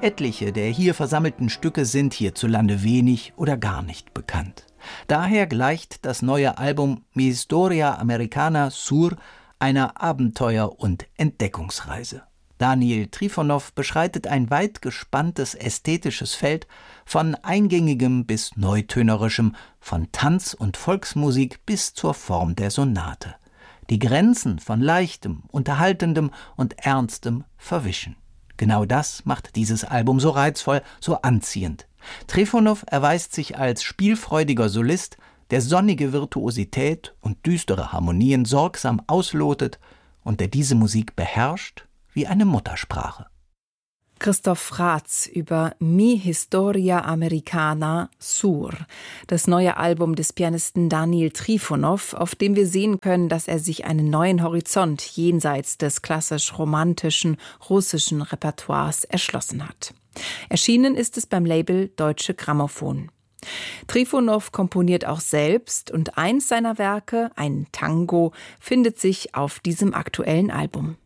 Etliche der hier versammelten Stücke sind hierzulande wenig oder gar nicht bekannt. Daher gleicht das neue Album Mi Historia Americana Sur einer Abenteuer- und Entdeckungsreise. Daniil Trifonow beschreitet ein weit gespanntes ästhetisches Feld, von eingängigem bis neutönerischem, von Tanz- und Volksmusik bis zur Form der Sonate. Die Grenzen von Leichtem, Unterhaltendem und Ernstem verwischen. Genau das macht dieses Album so reizvoll, so anziehend. Trifonow erweist sich als spielfreudiger Solist, der sonnige Virtuosität und düstere Harmonien sorgsam auslotet und der diese Musik beherrscht wie eine Muttersprache. Christoph Fratz über Mi Historia Americana Sur, das neue Album des Pianisten Daniil Trifonow, auf dem wir sehen können, dass er sich einen neuen Horizont jenseits des klassisch-romantischen russischen Repertoires erschlossen hat. Erschienen ist es beim Label Deutsche Grammophon. Trifonow komponiert auch selbst und eins seiner Werke, ein Tango, findet sich auf diesem aktuellen Album.